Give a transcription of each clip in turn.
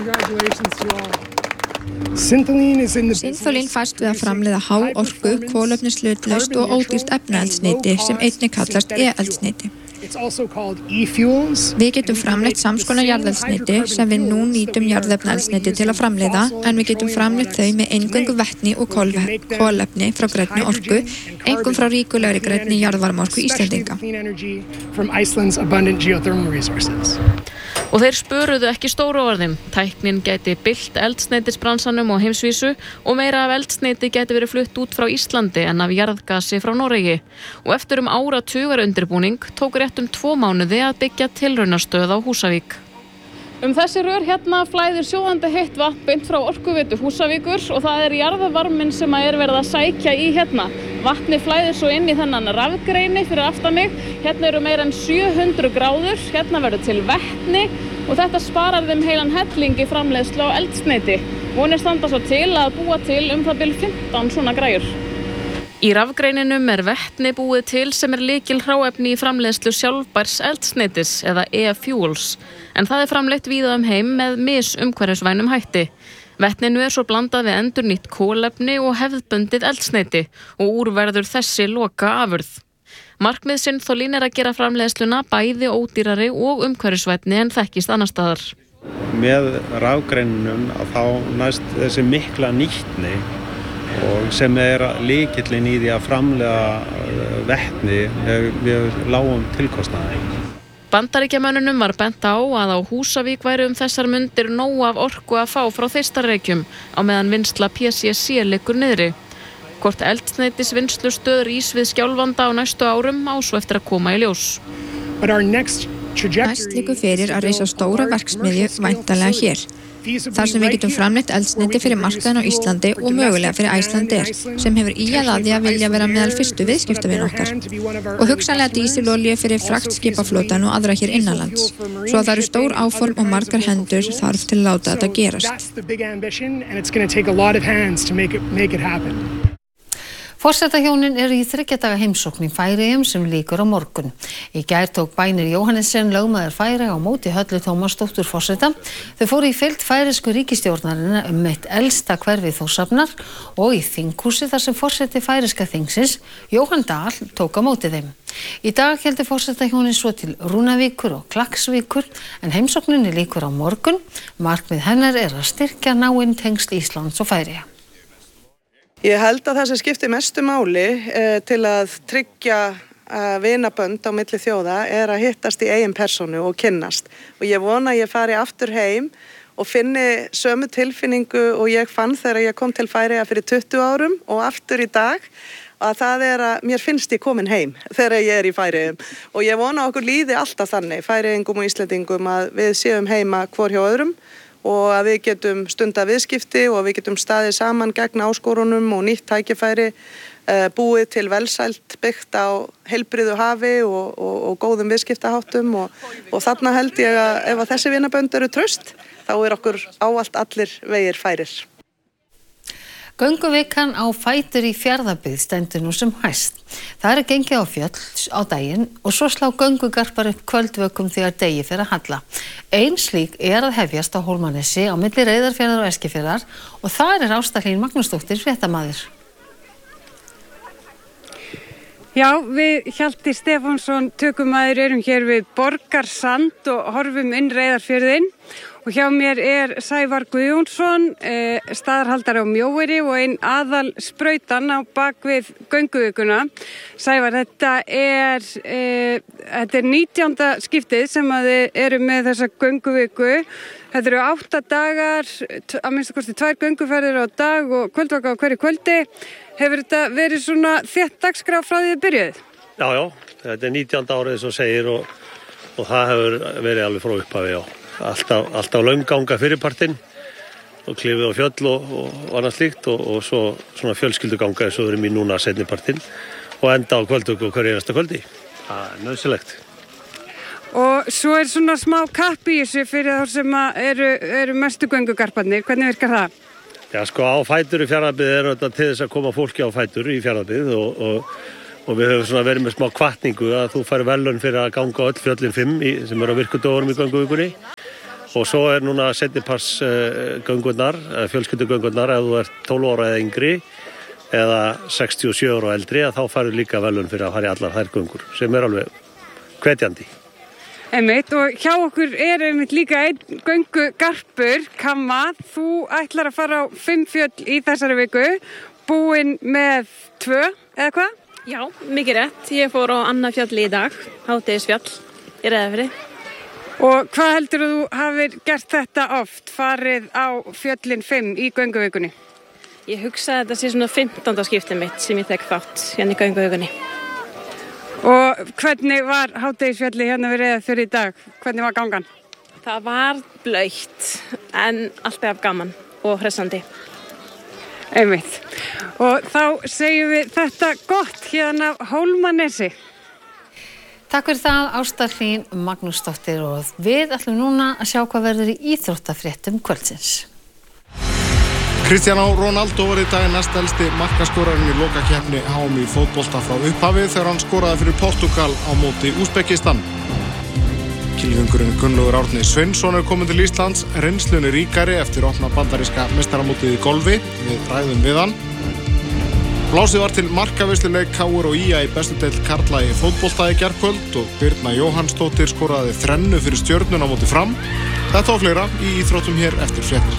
Synþolín fæst við að framleiða háorku, kolefnishlutlaust og ódýrt efnaeldsneyti sem einnig kallast e-eldsneyti. Við getum framleitt samskonar jarðeldsneyti sem við nú nýtum jarðefnaeldsneyti til að framleiða, en við getum framleitt þau með eingöngu vetni og kolefni frá grænni orku, einkum frá ríkulegri grænni jarðvarmaorku Íslendinga. Og þeir spöruðu ekki stóru orðum. Tæknin gæti bylt eldsneytisbransanum á heimsvísu og meira af eldsneyti gæti verið flutt út frá Íslandi en af jarðgasi frá Noregi. Og eftir áratugar undirbúning tók rétt 2 mánuði að byggja tilraunastöð á Húsavík. Þessi rör hérna flæðir sjóðandi heitt vatn beint frá Orkuveitu Húsavíkur og það jarðvarminn sem er verið að sækja í hérna. Vatni flæðir svo inn í þennan rafgreini fyrir aftan mig. Hérna eru meira en 700 gráður, hérna verður til vetni og þetta sparar þeim heilan helling í framleiðslu á eldsneyti. Vonir standa svo til að búa til það bil 15 svona græjur. Í rafgreininum vetni búið til sem lykilhráefni í framleiðslu sjálfbærs eldsneytis eða e-fuels, en það framleitt víða heim með misumhverfisvænum hætti. Vetninu svo blandað við endurnýtt kolefni og hefðbundið eldsneyti og úr verður þessi loka afurð. Markmið Synþolín að gera framleiðsluna bæði ódýrari og umhverfisvænni en þekkist annars staðar. Með rafgreininum þá næst þessi mikla nýtni og sem lykillinn í því að framleiða vetni við lágum tilkostnaði. Bandaríkjamönnunum var bent á að á Húsavík væri þessar mundir nóg af orku að fá frá Þeistareykjum á meðan vinnsla PCC liggur niðri. Hvort eldsneytisvinnslustöð rís við Skjálfanda á næstu árum á svo eftir að koma í ljós. Næst liggur fyrir að reisa stóra verksmiðju væntanlega hér. Þar sem við getum framleitt eldsneyti fyrir markaðinn á Íslandi og mögulega fyrir Icelandair, sem hefur ýjað að því að vilja vera meðal fyrstu viðskiptavin okkar. Og hugsanlega dísilolíu fyrir fraktskipaflotann og aðra hér innanlands. Svo að það eru stór áform og margar hendur þarf til að láta þetta gerast. Forsetahjónin eru í 3 daga heimsókn í Færeyjum sem lýkur á morgun. Í gær tók Bænir Jóhannessen lögmaður Færeyja á móti Höllu Tómasdóttur forseta. Þau fóru í fylgd færeysku ríkisstjórnarinnar eitt elsta hverfið Þórshafnar og í þinghúsi þar sem forseti færeyska þingsins, Jóhann Dahl, tók á móti þeim. Í dag héldu forsetahjónin svo til Rúnavíkur og Klaksvíkur en heimsókninni lýkur á morgun. Markmið hennar að styrkja náin tengsl Íslands og Færeyja. Ég held að það sem skiptir mestu máli til að tryggja vinabönd á milli þjóða að hittast í eigin persónu og kynnast. Og ég vona að ég fari aftur heim og finni sömu tilfinningu og ég fann þegar ég kom til Færeyja fyrir 20 árum og aftur í dag. Að það að mér finnst ég komin heim þegar ég í Færeyjum. Og ég vona okkur líði alltaf þannig, Færeyingum og Íslendingum, að við séum heima hvor hjá öðrum. Og að við getum stundað viðskipti og við getum staðið saman gegn áskorunum og nýtt tækifæri, búið til velsæld byggt á heilbrigðu hafi og góðum viðskiptaháttum og þarna held ég að ef að þessi vinabönd eru traust, þá okkur ávallt allir vegir færir. Gönguvikan á fætur í Fjarðabyggð stendur nú sem hæst. Það gengið á fjöll á daginn og svo slá göngugarpar upp kvöldvökum þegar degi fer að halla. Ein slík að hefjast á Hólmanesi á milli Reyðarfjarðar og Eskifjarðar og þar Ásta Hlín Magnúsdóttir fréttamaður. Já, við Hjalti Stefánsson tökumaður erum hér við Borgarsand og horfum inn Reyðarfjörðinn. Og hjá mér Sævar Guðjónsson, staðarhaldari á Mjóeyri og ein aðal sprautan á bakvið gönguvikuna. Sævar, þetta er 19. skiptið sem að þið eru með þessa gönguviku. Þetta eru 8 dagar, að minnsta kosti 2 gönguferðir á dag og kvöldvaka á hverju kvöldi. Hefur þetta verið svona þétt dagskrá frá því þið byrjuð? Já, þetta 19. árið sem segir og það hefur verið alveg frá upphafi, já. Alltaf laungganga fyrirpartinn og klifið á fjöll og annað slíkt og svo svona fjölskylduganga eins og við erum í núna seinnipartinn og enda á kvöldvöku hverju einasta kvöldi. Það nauðsynlegt. Og svo svona smá kapp í þessu fyrir þá sem eru mestu göngugarparnir. Hvernig virkar það? Já, á fætur í Fjarðabyggð þetta til þess að koma fólki á fætur í Fjarðabyggð og við höfum svona verið með smá hvatningu að þú færi verðlaun fyrir að ganga öll fjöllin 5 sem eru á virkudögunum í gönguvikunni. Og svo núna seinnipass göngurnar, fjölskyldugöngurnar, ef þú ert 12 ára eða yngri eða 67 ára og eldri, að þá færðu líka velun fyrir að fara í allar þær göngur, sem alveg hvetjandi. Einmitt, og hjá okkur einmitt líka einn göngugarpur, Kamma. Þú ætlar að fara á 5 fjöll í þessari viku, búin með 2, eða hvað? Já, mikið rétt. Ég fór á annað fjall í dag, Hádegisfjall í Reyðarfirði. Og hvað heldur þú hafir gert þetta oft, farið á fjöllin 5 í gönguvikunni? Ég hugsa að þetta sé svona 15. skiptið mitt sem ég tek þátt hérna í gönguvikunni. Og hvernig var Hádegisfjalli hérna við Reyðarfirði í dag? Hvernig var gangan? Það var blautt en alltaf gaman og hressandi. Einmitt. Og þá segjum við þetta gott hérna af Hólmanesi. Takk fyrir það, Ásta Hlín Magnúsdóttir, og við ætlum núna að sjá hvað verður í íþróttafréttum kvöldsins. Cristiano Ronaldo var í dag næstelsti markaskorarinn í lokakeppni HM í fótbolta frá upphafi þegar hann skoraði fyrir Portugal á móti Úsbekistan. Kylfingurinn Gunnlaugur Árni Sveinsson kominn til Íslands, reynslunni ríkari eftir opna bandaríska meistaramótið í golfi. Við ræðum við hann. Blásið var til markaveisluleik KR og IA í bestu deild karla í fótbolta í gærkvöld og Birna Jóhannsdóttir skoraði 3 fyrir Stjörnuna á móti Fram. Þetta og fleira í íþróttum hér eftir fréttir.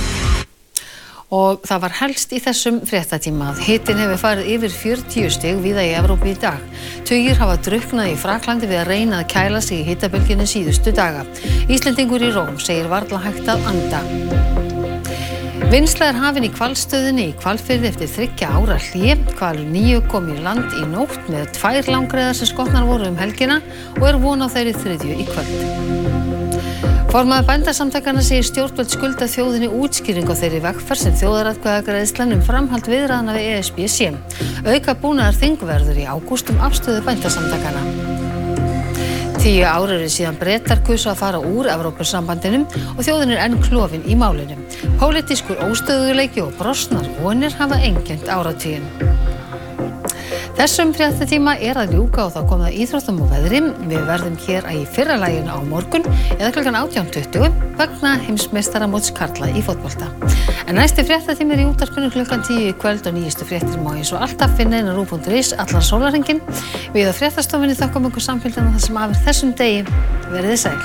Og það var helst í þessum fréttatíma að hitinn hefur farið yfir 40 stig víða í Evrópu í dag. Tugir hafa drukknað í Fraklandi við að reyna að kæla sig í hitabylgjunni síðustu daga. Íslendingur í Róm segir varla hægt að anda. Vinnsla hafin í hvalstöðinni í Hvalfirði eftir 3 ára hlé. Hvalur 9 kom í land í nótt með 2 langreyðar sem skotnar voru helgina og von á þeirri 3. í kvöld. Formaður Bændasamtakanna segir stjórnvöld skulda þjóðinni útskýring á þeirri vegferð sem þjóðaratkvæðagreiðslan framhald viðræðna við ESB sé. Auka búnaðar þingverður í ágúst afstöðu Bændasamtakanna. 10 ár eru síðan Bretar kusu að fara úr Evrópusambandinu og þjóðin enn klofin í málinu. Pólitískur óstöðuleiki og brostnar vonir hafa einkennt áratuginn. Þessum fréttatíma að ljúka og þá kom það íþróttum og veðri. Við verðum hér í fyrra laginu á morgun eða klukkan 18:20 vegna heimsmeistaramóts karla í fótbolta. En næsti fréttatími í útvarpinu klukkan 10 í kvöld og nýjustu fréttir má eins og alltaf finna inn á RÚV.is allan sólarhringinn. Við á fréttastofunni þökkum ykkur samfylgdina þar sem af þessum degi. Verið sæl.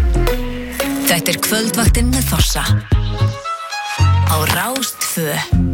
Þetta kvöldvaktin með Þorsa á Rás 2.